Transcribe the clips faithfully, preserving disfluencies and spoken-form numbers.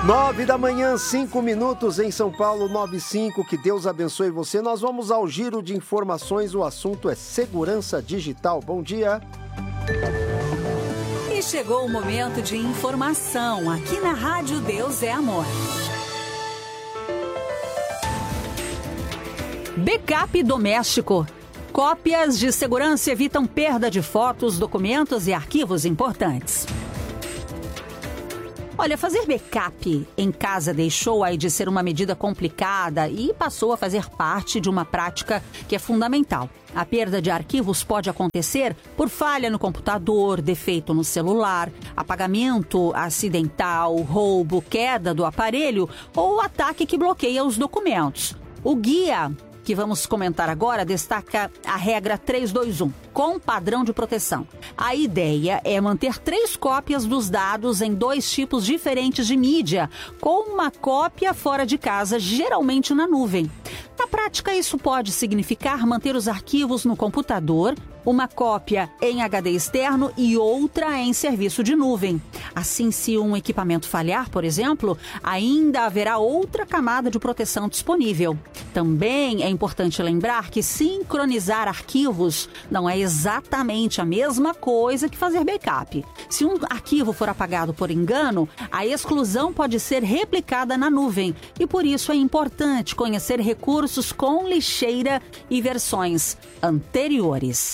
Nove da manhã, cinco minutos em São Paulo, nove e cinco. Que Deus abençoe você. Nós vamos ao giro de informações. O assunto é segurança digital. Bom dia. E chegou o momento de informação aqui na Rádio Deus é Amor. Backup doméstico. Cópias de segurança evitam perda de fotos, documentos e arquivos importantes. Olha, fazer backup em casa deixou aí de ser uma medida complicada e passou a fazer parte de uma prática que é fundamental. A perda de arquivos pode acontecer por falha no computador, defeito no celular, apagamento acidental, roubo, queda do aparelho ou ataque que bloqueia os documentos. O guia que vamos comentar agora destaca a regra três dois um, com padrão de proteção. A ideia é manter três cópias dos dados em dois tipos diferentes de mídia, com uma cópia fora de casa, geralmente na nuvem. Na prática, isso pode significar manter os arquivos no computador, uma cópia em H D externo e outra em serviço de nuvem. Assim, se um equipamento falhar, por exemplo, ainda haverá outra camada de proteção disponível. Também é importante lembrar que sincronizar arquivos não é exatamente a mesma coisa que fazer backup. Se um arquivo for apagado por engano, a exclusão pode ser replicada na nuvem e por isso é importante conhecer recursos com lixeira e versões anteriores.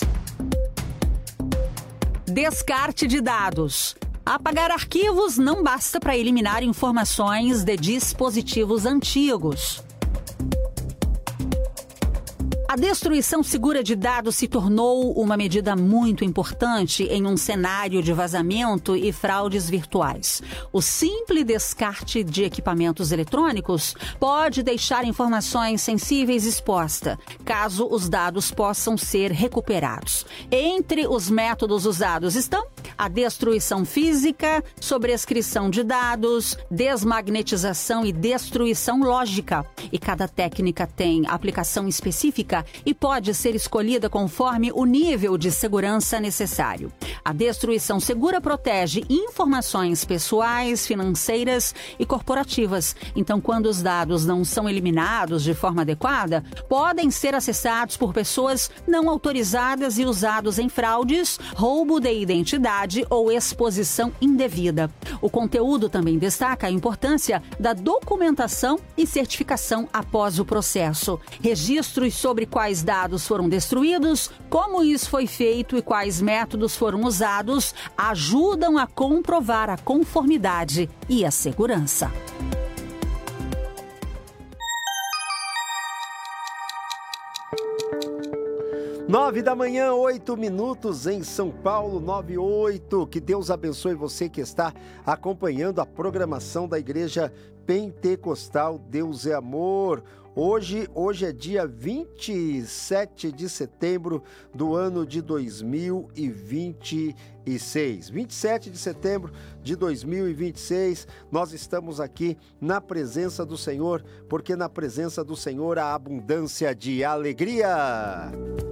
Descarte de dados. Apagar arquivos não basta para eliminar informações de dispositivos antigos. A destruição segura de dados se tornou uma medida muito importante em um cenário de vazamento e fraudes virtuais. O simples descarte de equipamentos eletrônicos pode deixar informações sensíveis expostas, caso os dados possam ser recuperados. Entre os métodos usados estão a destruição física, sobrescrição de dados, desmagnetização e destruição lógica. E cada técnica tem aplicação específica e pode ser escolhida conforme o nível de segurança necessário. A destruição segura protege informações pessoais, financeiras e corporativas. Então, quando os dados não são eliminados de forma adequada, podem ser acessados por pessoas não autorizadas e usados em fraudes, roubo de identidade ou exposição indevida. O conteúdo também destaca a importância da documentação e certificação após o processo. Registros sobre quais dados foram destruídos, como isso foi feito e quais métodos foram usados ajudam a comprovar a conformidade e a segurança. Nove da manhã, oito minutos em São Paulo, nove e oito. Que Deus abençoe você que está acompanhando a programação da Igreja Pentecostal Deus é Amor. Hoje, hoje é dia vinte e sete de setembro do ano de dois mil e vinte e seis. vinte e sete de setembro de dois mil e vinte e seis, nós estamos aqui na presença do Senhor, porque na presença do Senhor há abundância de alegria.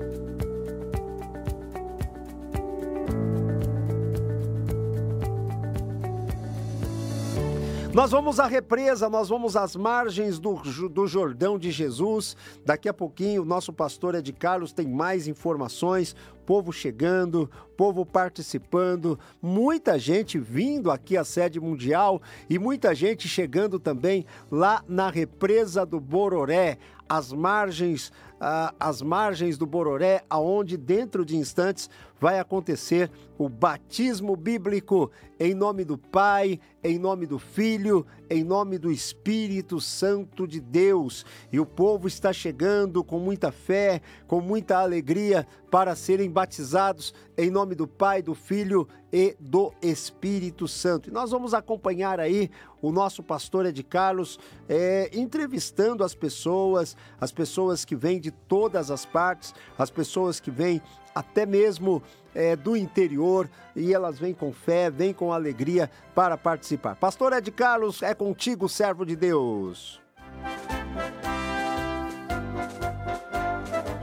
Nós vamos à represa, nós vamos às margens do, do Jordão de Jesus. Daqui a pouquinho, o nosso pastor Ed Carlos tem mais informações. Povo chegando, povo participando, muita gente vindo aqui à sede mundial e muita gente chegando também lá na represa do Bororé, às margens, ah, às margens do Bororé, aonde dentro de instantes vai acontecer o batismo bíblico em nome do Pai, em nome do Filho, em nome do Espírito Santo de Deus. E o povo está chegando com muita fé, com muita alegria para serem batizados em nome do Pai, do Filho e do Espírito Santo. E nós vamos acompanhar aí o nosso pastor Ed Carlos é, entrevistando as pessoas, as pessoas que vêm de todas as partes, as pessoas que vêm até mesmo é, do interior, e elas vêm com fé, vêm com alegria para participar. Pastor Ed Carlos, é contigo, servo de Deus.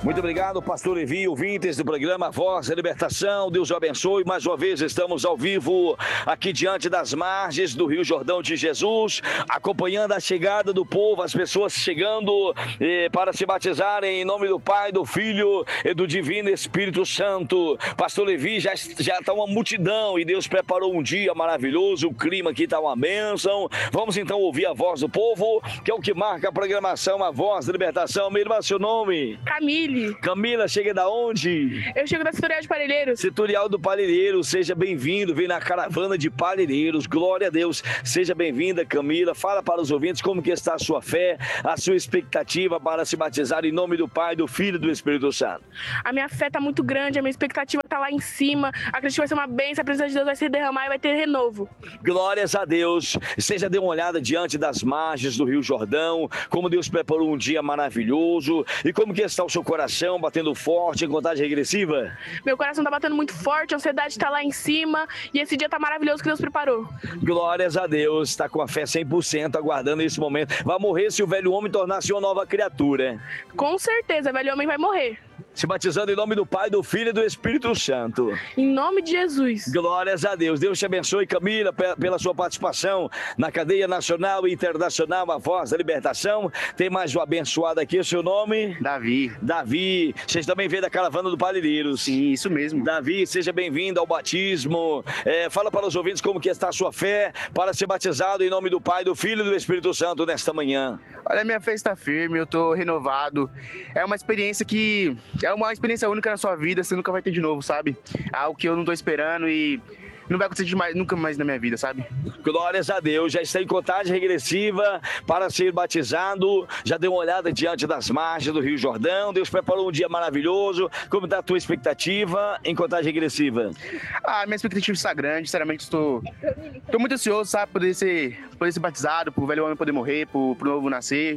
Muito obrigado, pastor Levi, ouvintes do programa Voz da Libertação. Deus o abençoe. Mais uma vez estamos ao vivo aqui diante das margens do Rio Jordão de Jesus, acompanhando a chegada do povo, as pessoas chegando eh, para se batizarem em nome do Pai, do Filho e do Divino Espírito Santo. Pastor Levi, já já está uma multidão e Deus preparou um dia maravilhoso. O clima aqui está uma bênção. Vamos então ouvir a voz do povo, que é o que marca a programação, a Voz da Libertação. Minha irmã, seu nome? Camille. Camila, chega da onde? Eu chego da Setorial de Parelheiros. Setorial do Parelheiros, seja bem-vindo, vem na caravana de Parelheiros, glória a Deus. Seja bem-vinda, Camila. Fala para os ouvintes como que está a sua fé, a sua expectativa para se batizar em nome do Pai, do Filho e do Espírito Santo. A minha fé está muito grande, a minha expectativa está lá em cima. Acredito que vai ser uma bênção, a presença de Deus vai se derramar e vai ter renovo. Glórias a Deus. Você já deu uma olhada diante das margens do Rio Jordão, como Deus preparou um dia maravilhoso e como que está o seu coração? Coração batendo forte em contagem regressiva? Meu coração tá batendo muito forte, a ansiedade tá lá em cima e esse dia tá maravilhoso que Deus preparou. Glórias a Deus, está com a fé cem por cento aguardando esse momento. Vai morrer se o velho homem tornar-se uma nova criatura. Com certeza, o velho homem vai morrer. Se batizando em nome do Pai, do Filho e do Espírito Santo. Em nome de Jesus. Glórias a Deus. Deus te abençoe, Camila, pela sua participação na cadeia nacional e internacional, a Voz da Libertação. Tem mais um abençoado aqui, o seu nome? Davi. Davi. Vocês também veio da caravana do Parelheiros. Sim, isso mesmo. Davi, seja bem-vindo ao batismo. É, fala para os ouvintes como que está a sua fé para ser batizado em nome do Pai, do Filho e do Espírito Santo nesta manhã. Olha, minha fé está firme, eu estou renovado. É uma experiência que... É uma experiência única na sua vida, você nunca vai ter de novo, sabe? Algo que eu não tô esperando e não vai acontecer demais, nunca mais na minha vida, sabe? Glórias a Deus, já está em contagem regressiva para ser batizado, já deu uma olhada diante das margens do Rio Jordão, Deus preparou um dia maravilhoso. Como está a tua expectativa em contagem regressiva? Ah, minha expectativa está grande, sinceramente estou, estou muito ansioso, sabe? Poder ser, poder ser batizado, pro velho homem poder morrer, pro, pro novo nascer.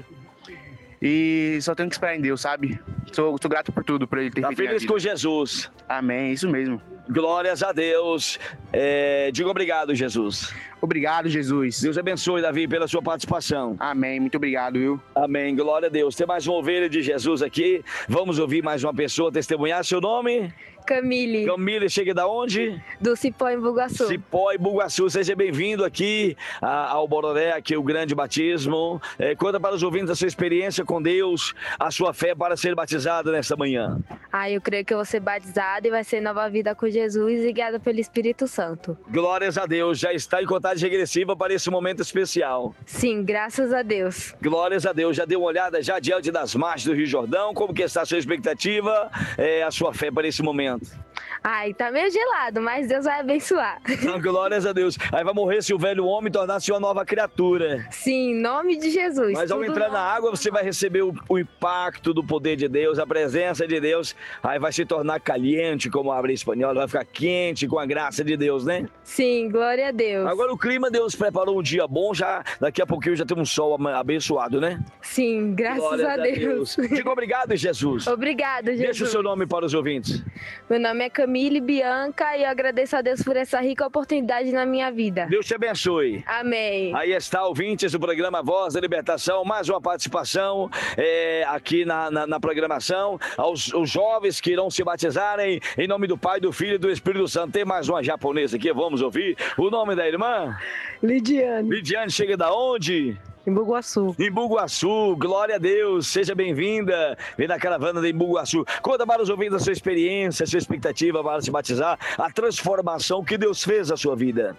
E só tenho que esperar em Deus, sabe? Sou, sou grato por tudo, por Ele ter tá feito minha feliz vida. com Jesus. Amém, isso mesmo. Glórias a Deus. É, diga obrigado, Jesus. Obrigado, Jesus. Deus abençoe, Davi, pela sua participação. Amém, muito obrigado, viu? Amém, glória a Deus. Tem mais uma ovelha de Jesus aqui. Vamos ouvir mais uma pessoa testemunhar. Seu nome? Camille. Camille, chega da onde? Do Cipó, em Bugaçu. Cipó, em Bugaçu. Seja bem-vindo aqui a, ao Bororé, aqui o grande batismo. É, conta para os ouvintes a sua experiência com Deus, a sua fé para ser batizado nesta manhã. Ah, eu creio que eu vou ser batizada e vai ser nova vida com Jesus e guiada pelo Espírito Santo. Glórias a Deus. Já está em contagem regressiva para esse momento especial. Sim, graças a Deus. Glórias a Deus. Já deu uma olhada já diante das margens do Rio Jordão? Como que está a sua expectativa, é, a sua fé para esse momento? Ai, tá meio gelado, mas Deus vai abençoar. Glórias a Deus. Aí vai morrer se o velho homem tornar-se uma nova criatura. Sim, em nome de Jesus. Mas ao entrar na água, você vai receber o, o impacto do poder de Deus, a presença de Deus. Aí vai se tornar caliente, como abre em espanhol, vai ficar quente com a graça de Deus, né? Sim, glória a Deus. Agora o clima, Deus preparou um dia bom, já daqui a pouquinho já tem um sol abençoado, né? Sim, graças Glórias a Deus. A Deus. Diga obrigado, Jesus. Obrigado, Jesus. Deixa o seu nome para os ouvintes. Meu nome é Camille Bianca e eu agradeço a Deus por essa rica oportunidade na minha vida. Deus te abençoe. Amém. Aí está, ouvintes do programa Voz da Libertação, mais uma participação é, aqui na, na, na programação, aos os jovens que irão se batizarem em nome do Pai, do Filho e do Espírito Santo. Tem mais uma japonesa aqui, vamos ouvir o nome da irmã? Lidiane. Lidiane, chega da onde? Em Bugaçu. Em Bugaçu, glória a Deus, seja bem-vinda, vem da caravana de Bugaçu. Conta para os ouvintes a sua experiência, a sua expectativa para se batizar, a transformação que Deus fez na sua vida.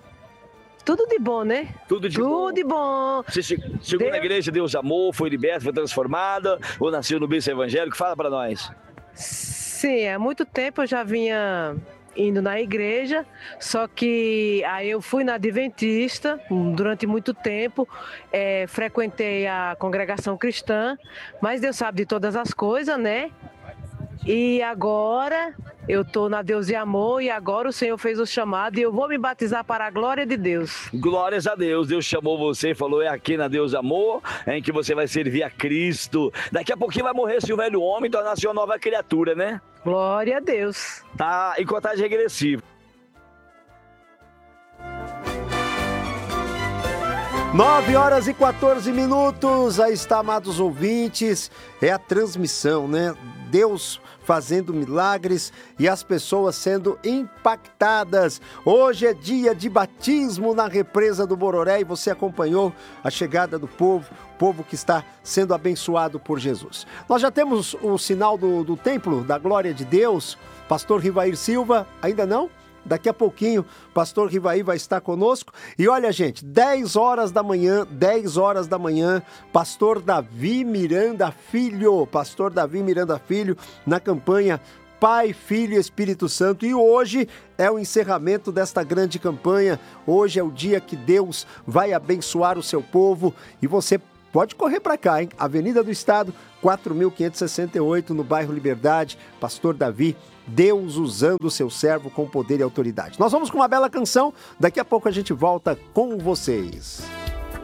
Tudo de bom, né? Tudo de Tudo bom. Tudo de bom. Você chegou Deus... na igreja, Deus amou, foi liberto, foi transformada, ou nasceu no berço evangélico? Fala para nós. Sim, há muito tempo eu já vinha indo na igreja, só que aí eu fui na Adventista durante muito tempo, é, frequentei a congregação cristã, mas Deus sabe de todas as coisas, né? E agora eu estou na Deus e Amor e agora o Senhor fez o chamado e eu vou me batizar para a glória de Deus. Glórias a Deus, Deus chamou você, falou, é aqui na Deus Amor, em que você vai servir a Cristo. Daqui a pouquinho vai morrer se o velho homem e tornar-se uma nova criatura, né? Glória a Deus. Tá em contagem regressiva. nove horas e quatorze minutos, aí está, amados ouvintes, é a transmissão, né, Deus fazendo milagres e as pessoas sendo impactadas. Hoje é dia de batismo na represa do Bororé e você acompanhou a chegada do povo, povo que está sendo abençoado por Jesus. Nós já temos o sinal do, do templo da glória de Deus. Pastor Rivair Silva, ainda não? Daqui a pouquinho, pastor Rivaí vai estar conosco. E olha, gente, dez horas da manhã, dez horas da manhã, pastor Davi Miranda Filho, pastor Davi Miranda Filho, na campanha Pai, Filho e Espírito Santo. E hoje é o encerramento desta grande campanha. Hoje é o dia que Deus vai abençoar o seu povo. E você pode correr para cá, hein? Avenida do Estado, quatro mil quinhentos e sessenta e oito, no bairro Liberdade. Pastor Davi, Deus usando o seu servo com poder e autoridade. Nós vamos com uma bela canção. Daqui a pouco a gente volta com vocês.